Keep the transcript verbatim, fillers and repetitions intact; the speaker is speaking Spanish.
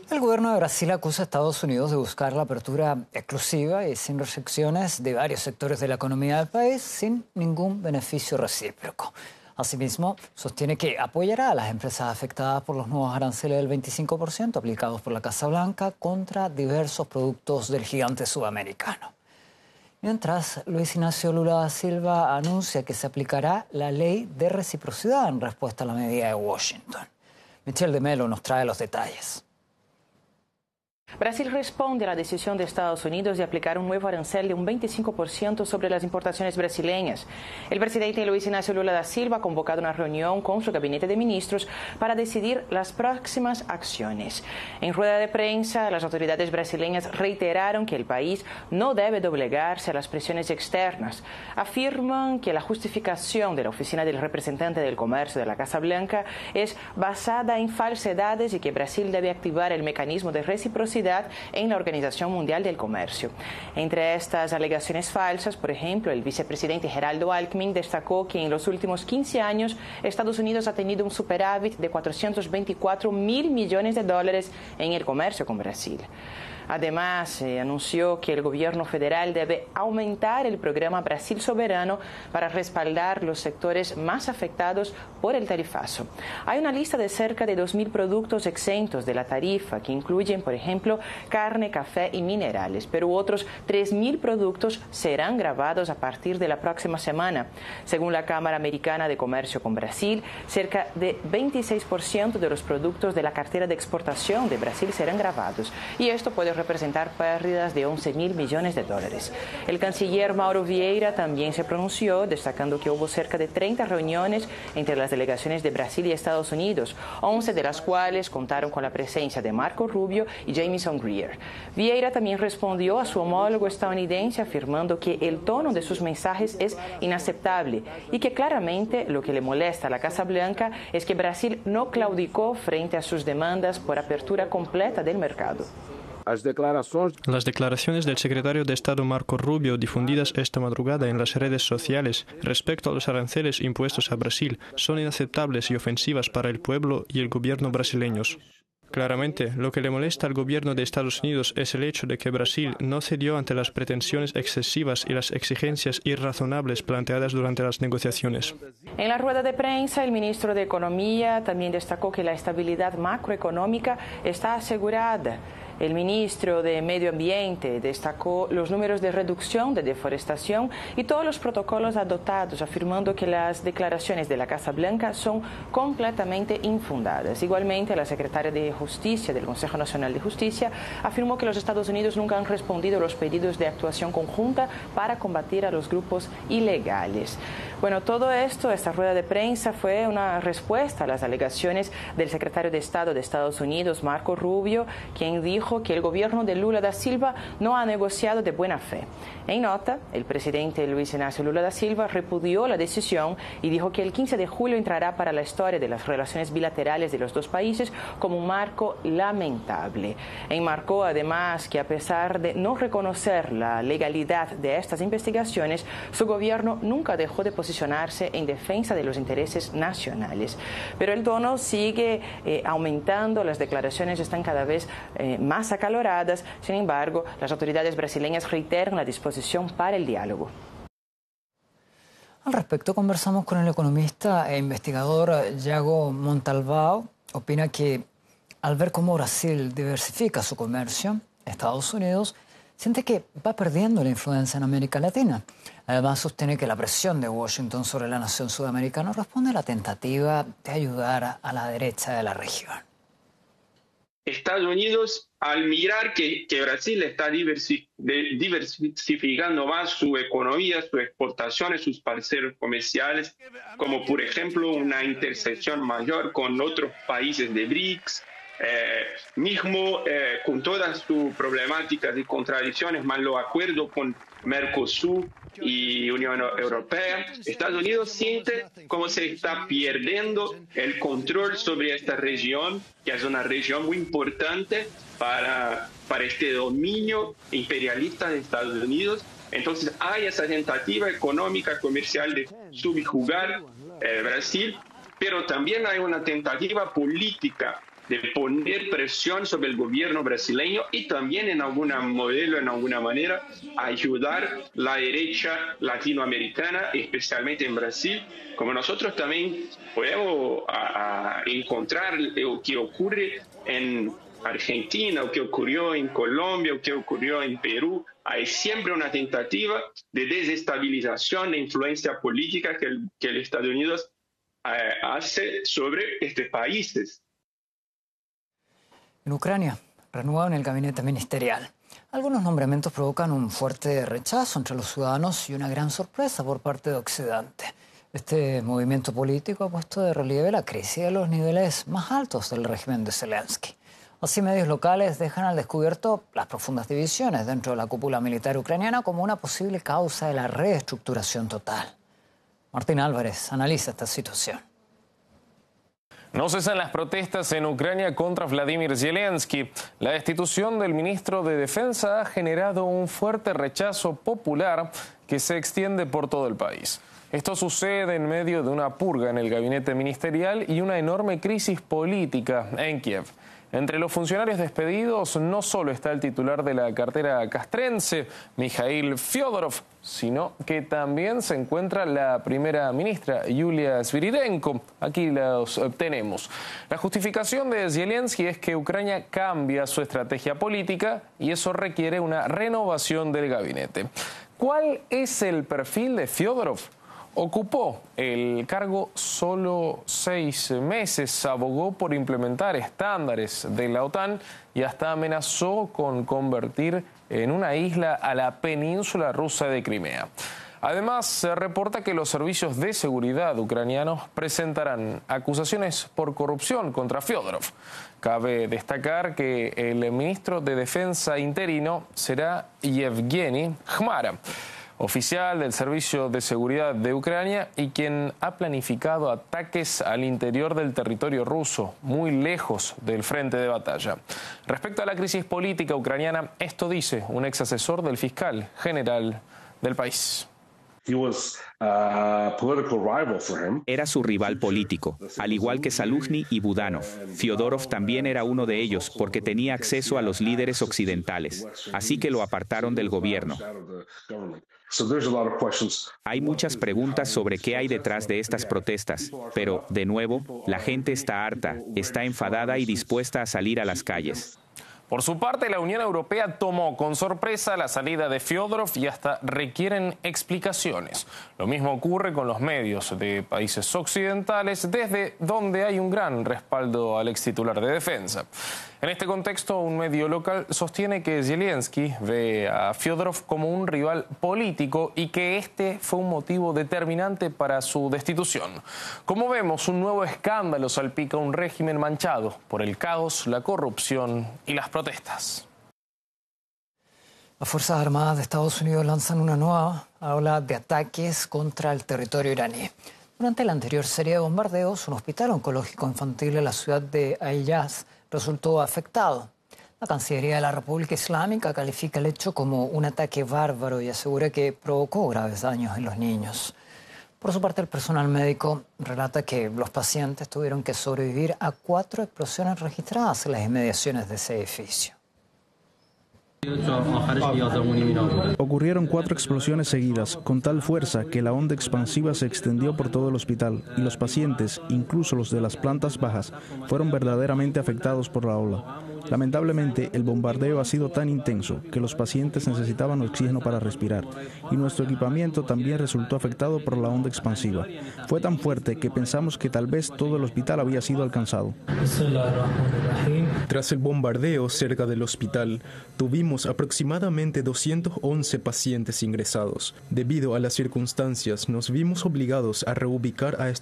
El gobierno de Brasil acusa a Estados Unidos de buscar la apertura exclusiva y sin restricciones de varios sectores de la economía del país sin ningún beneficio recíproco. Asimismo, sostiene que apoyará a las empresas afectadas por los nuevos aranceles del veinticinco por ciento aplicados por la Casa Blanca contra diversos productos del gigante sudamericano. Mientras, Luis Ignacio Lula da Silva anuncia que se aplicará la ley de reciprocidad en respuesta a la medida de Washington. Michelle de Melo nos trae los detalles. Brasil responde a la decisión de Estados Unidos de aplicar un nuevo arancel de un veinticinco por ciento sobre las importaciones brasileñas. El presidente Luis Ignacio Lula da Silva ha convocado una reunión con su gabinete de ministros para decidir las próximas acciones. En rueda de prensa, las autoridades brasileñas reiteraron que el país no debe doblegarse a las presiones externas. Afirman que la justificación de la Oficina del Representante del Comercio de la Casa Blanca es basada en falsedades y que Brasil debe activar el mecanismo de reciprocidad en la Organización Mundial del Comercio. Entre estas alegaciones falsas, por ejemplo, el vicepresidente Geraldo Alckmin destacó que en los últimos quince años Estados Unidos ha tenido un superávit de cuatrocientos veinticuatro mil millones de dólares en el comercio con Brasil. Además, eh, anunció que el gobierno federal debe aumentar el programa Brasil Soberano para respaldar los sectores más afectados por el tarifazo. Hay una lista de cerca de dos mil productos exentos de la tarifa, que incluyen, por ejemplo, carne, café y minerales, pero otros tres mil productos serán gravados a partir de la próxima semana. Según la Cámara Americana de Comercio con Brasil, cerca de veintiséis por ciento de los productos de la cartera de exportación de Brasil serán gravados, y esto puede representar pérdidas de once mil millones de dólares. El canciller Mauro Vieira también se pronunció, destacando que hubo cerca de treinta reuniones entre las delegaciones de Brasil y Estados Unidos, once de las cuales contaron con la presencia de Marco Rubio y Jamieson Greer. Vieira también respondió a su homólogo estadounidense afirmando que el tono de sus mensajes es inaceptable y que claramente lo que le molesta a la Casa Blanca es que Brasil no claudicó frente a sus demandas por apertura completa del mercado. Las declaraciones del secretario de Estado Marco Rubio, difundidas esta madrugada en las redes sociales respecto a los aranceles impuestos a Brasil, son inaceptables y ofensivas para el pueblo y el gobierno brasileños. Claramente, lo que le molesta al gobierno de Estados Unidos es el hecho de que Brasil no cedió ante las pretensiones excesivas y las exigencias irrazonables planteadas durante las negociaciones. En la rueda de prensa, el ministro de Economía también destacó que la estabilidad macroeconómica está asegurada. El ministro de Medio Ambiente destacó los números de reducción de deforestación y todos los protocolos adoptados, afirmando que las declaraciones de la Casa Blanca son completamente infundadas. Igualmente, la secretaria de Justicia del Consejo Nacional de Justicia afirmó que los Estados Unidos nunca han respondido a los pedidos de actuación conjunta para combatir a los grupos ilegales. Bueno, todo esto, esta rueda de prensa, fue una respuesta a las alegaciones del secretario de Estado de Estados Unidos, Marco Rubio, quien dijo que el gobierno de Lula da Silva no ha negociado de buena fe. En nota, el presidente Luis Ignacio Lula da Silva repudió la decisión y dijo que el quince de julio entrará para la historia de las relaciones bilaterales de los dos países como un marco lamentable. Enmarcó además que a pesar de no reconocer la legalidad de estas investigaciones, su gobierno nunca dejó de posicionarse en defensa de los intereses nacionales. Pero el tono sigue eh, aumentando, las declaraciones están cada vez eh, más acaloradas. Sin embargo, las autoridades brasileñas reiteran la disposición para el diálogo. Al respecto, conversamos con el economista e investigador Yago Montalbão. Opina que al ver cómo Brasil diversifica su comercio, Estados Unidos siente que va perdiendo la influencia en América Latina. Además, sostiene que la presión de Washington sobre la nación sudamericana responde a la tentativa de ayudar a la derecha de la región. Estados Unidos, al mirar que, que Brasil está diversificando más su economía, sus exportaciones, sus parceros comerciales, como por ejemplo una intersección mayor con otros países de BRICS, eh, mismo eh, con todas sus problemáticas y contradicciones, más los acuerdos con Mercosur y Unión Europea, Estados Unidos siente como se está perdiendo el control sobre esta región, que es una región muy importante para, para este dominio imperialista de Estados Unidos. Entonces hay esa tentativa económica, comercial de subjugar eh, Brasil, pero también hay una tentativa política de poner presión sobre el gobierno brasileño y también en algún modelo, en alguna manera, ayudar a la derecha latinoamericana, especialmente en Brasil, como nosotros también podemos a, a encontrar lo que ocurre en Argentina, o que ocurrió en Colombia, o que ocurrió en Perú. Hay siempre una tentativa de desestabilización de influencia política que el, que el Estados Unidos eh, hace sobre estos países. En Ucrania, renuevan el gabinete ministerial. Algunos nombramientos provocan un fuerte rechazo entre los ciudadanos y una gran sorpresa por parte de Occidente. Este movimiento político ha puesto de relieve la crisis de los niveles más altos del régimen de Zelensky. Así, medios locales dejan al descubierto las profundas divisiones dentro de la cúpula militar ucraniana como una posible causa de la reestructuración total. Martín Álvarez analiza esta situación. No cesan las protestas en Ucrania contra Vladimir Zelensky. La destitución del ministro de Defensa ha generado un fuerte rechazo popular que se extiende por todo el país. Esto sucede en medio de una purga en el gabinete ministerial y una enorme crisis política en Kiev. Entre los funcionarios despedidos no solo está el titular de la cartera castrense, Mikhail Fyodorov, sino que también se encuentra la primera ministra, Yulia Sviridenko. Aquí los tenemos. La justificación de Zelensky es que Ucrania cambia su estrategia política y eso requiere una renovación del gabinete. ¿Cuál es el perfil de Fyodorov? Ocupó el cargo solo seis meses, abogó por implementar estándares de la OTAN y hasta amenazó con convertir en una isla a la península rusa de Crimea. Además, se reporta que los servicios de seguridad ucranianos presentarán acusaciones por corrupción contra Fyodorov. Cabe destacar que el ministro de Defensa interino será Yevgeny Khmara, oficial del Servicio de Seguridad de Ucrania y quien ha planificado ataques al interior del territorio ruso, muy lejos del frente de batalla. Respecto a la crisis política ucraniana, esto dice un ex asesor del fiscal general del país. Era su rival político, al igual que Zaluzhny y Budanov. Fyodorov también era uno de ellos porque tenía acceso a los líderes occidentales, así que lo apartaron del gobierno. Hay muchas preguntas sobre qué hay detrás de estas protestas, pero, de nuevo, la gente está harta, está enfadada y dispuesta a salir a las calles. Por su parte, la Unión Europea tomó con sorpresa la salida de Fyodorov y hasta requieren explicaciones. Lo mismo ocurre con los medios de países occidentales, desde donde hay un gran respaldo al ex titular de defensa. En este contexto, un medio local sostiene que Zelensky ve a Fyodorov como un rival político y que este fue un motivo determinante para su destitución. Como vemos, un nuevo escándalo salpica un régimen manchado por el caos, la corrupción y las protestas. Las Fuerzas Armadas de Estados Unidos lanzan una nueva ola de ataques contra el territorio iraní. Durante la anterior serie de bombardeos, un hospital oncológico infantil en la ciudad de Ayaz resultó afectado. La Cancillería de la República Islámica califica el hecho como un ataque bárbaro y asegura que provocó graves daños en los niños. Por su parte, el personal médico relata que los pacientes tuvieron que sobrevivir a cuatro explosiones registradas en las inmediaciones de ese edificio. Ocurrieron cuatro explosiones seguidas, con tal fuerza que la onda expansiva se extendió por todo el hospital y los pacientes, incluso los de las plantas bajas, fueron verdaderamente afectados por la ola. Lamentablemente, el bombardeo ha sido tan intenso que los pacientes necesitaban oxígeno para respirar y nuestro equipamiento también resultó afectado por la onda expansiva. Fue tan fuerte que pensamos que tal vez todo el hospital había sido alcanzado. Tras el bombardeo cerca del hospital, tuvimos aproximadamente doscientos once pacientes ingresados. Debido a las circunstancias, nos vimos obligados a reubicar a estos